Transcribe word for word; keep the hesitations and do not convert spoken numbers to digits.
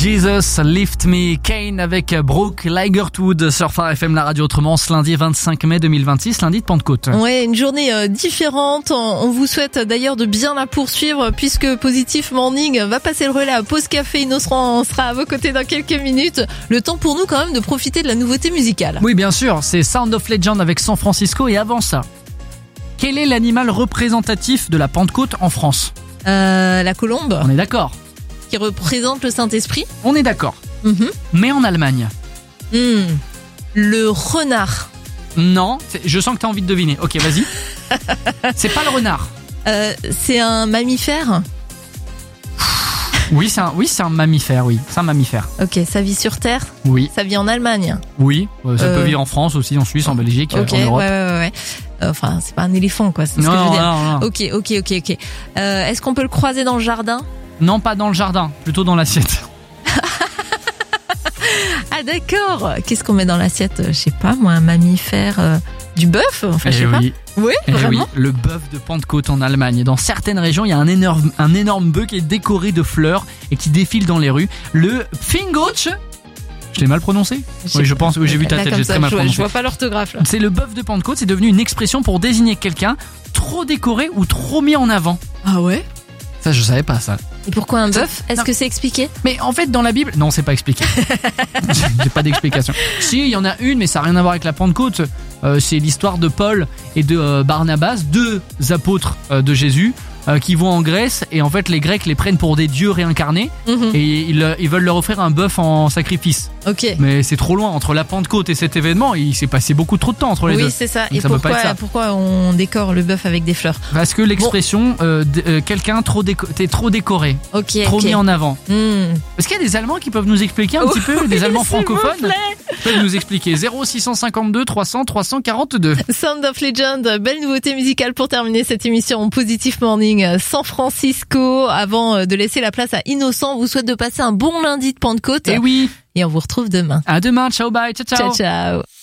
Jesus Lift Me, Kane avec Brooke Ligertwood sur Phare F M, la radio autrement, ce lundi vingt-cinq mai deux mille vingt-six, lundi de Pentecôte. Ouais, une journée euh, différente. On vous souhaite d'ailleurs de bien la poursuivre puisque Positif Morning va passer le relais à Pause Café. Innocent sera à vos côtés dans quelques minutes. Le temps pour nous quand même de profiter de la nouveauté musicale. Oui, bien sûr, c'est Sound of Legend avec San Francisco et avant ça, quel est l'animal représentatif de la Pentecôte en France ? Euh, la colombe. On est d'accord. Qui représente le Saint-Esprit. On est d'accord. Mm-hmm. Mais en Allemagne. Mm. Le renard. Non, je sens que t'as envie de deviner. Ok, vas-y. C'est pas le renard. Euh, c'est un mammifère. Oui, c'est un, oui, c'est un mammifère, oui. C'est un mammifère. Ok, ça vit sur Terre. Oui. Ça vit en Allemagne. Oui, euh, ça euh... peut vivre en France aussi, en Suisse, en Belgique, Ok, en Europe. ouais, ouais, ouais. Enfin, c'est pas un éléphant, quoi. C'est non, ce que je veux dire. non, non. Ok, ok, ok, ok. Euh, est-ce qu'on peut le croiser dans le jardin ? Non, pas dans le jardin, plutôt dans l'assiette. Ah d'accord. Qu'est-ce qu'on met dans l'assiette ? Je sais pas, moi, un mammifère, euh, du bœuf ? Enfin, je sais oui. pas. Oui, Eh vraiment. oui, le bœuf de Pentecôte en Allemagne. Dans certaines régions, il y a un énorme, un énorme bœuf qui est décoré de fleurs et qui défile dans les rues. Le Pfingotsch. Je l'ai mal prononcé ? Oui, je pense. Oui, j'ai vu ta Là, tête, comme j'ai ça, très mal je vois, prononcé. je vois pas l'orthographe là. C'est le bœuf de Pentecôte. C'est devenu une expression pour désigner quelqu'un trop décoré ou trop mis en avant. Ah ouais ? Ça, je savais pas ça. Et pourquoi un bœuf ? Est-ce Non. que c'est expliqué ? Mais en fait, dans la Bible, non, c'est pas expliqué. J'ai pas d'explication. Si, il y en a une, mais ça n'a rien à voir avec la Pentecôte. Euh, c'est l'histoire de Paul et de euh, Barnabas, deux apôtres euh, de Jésus, euh, qui vont en Grèce et en fait les Grecs les prennent pour des dieux réincarnés Mm-hmm. et ils, ils veulent leur offrir un bœuf en sacrifice. Ok. Mais c'est trop loin entre la Pentecôte et cet événement. Il s'est passé beaucoup trop de temps entre les Oui, deux. c'est ça. Donc Et ça peut pas pourquoi, être ça. pourquoi on décore le bœuf avec des fleurs ? Parce que l'expression euh, d- euh, quelqu'un trop déco- t'es trop décoré, Ok, trop ok. mis en avant. Hmm. Est-ce qu'il y a des Allemands qui peuvent nous expliquer un petit peu, des Allemands s'il vous francophones plaît. peuvent nous expliquer zéro six cent cinquante-deux trois cents trois cent quarante-deux. Sound of Legend, belle nouveauté musicale pour terminer cette émission Positif Morning. San Francisco, avant de laisser la place à Innocent, on vous souhaite de passer un bon lundi de Pentecôte. Et oui, Et on vous retrouve demain. à demain, ciao bye, ciao ciao. Ciao, ciao.